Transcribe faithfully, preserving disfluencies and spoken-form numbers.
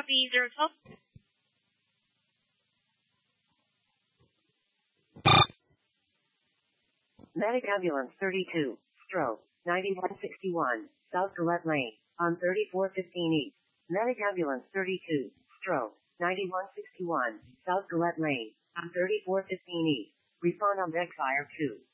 B zero one two. Medic Ambulance thirty-two, stroke, ninety-one sixty-one, South Gillette Lane, on thirty-four fifteen East. Medic Ambulance thirty-two, stroke, ninety-one sixty-one, South Gillette Lane, on thirty-four fifteen East. Respond on deck fire two.